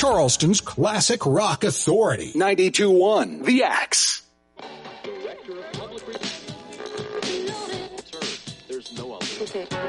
Charleston's classic rock authority. 92.1 The Axe. Director of